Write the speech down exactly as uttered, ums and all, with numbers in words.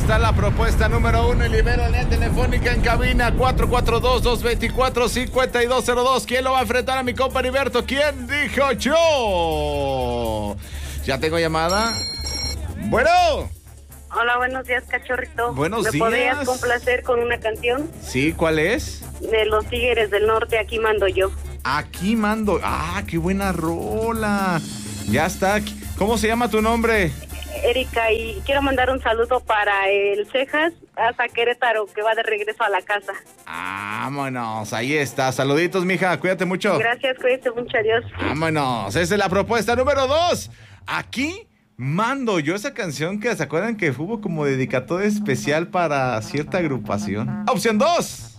está la propuesta número uno y libero la telefónica en cabina cuatro cuatro dos, dos dos cuatro, cinco dos cero dos. ¿Quién lo va a enfrentar a mi compa Heriberto? ¿Quién dijo yo? Ya tengo llamada. Bueno. Hola, buenos días, cachorrito. Buenos ¿Me días. podrías complacer con una canción? Sí, ¿cuál es? De los Tigres del Norte, Aquí Mando Yo. Aquí mando. Ah, qué buena rola. Ya está. ¿Cómo se llama tu nombre? Erika, y quiero mandar un saludo para el Cejas hasta Querétaro, que va de regreso a la casa. Vámonos, ahí está. Saluditos, mija, cuídate mucho. Gracias, cuídate mucho, adiós. Vámonos, esa es la propuesta número dos. Aquí mando yo, esa canción que se acuerdan que hubo como dedicatoria especial para cierta agrupación. Opción dos.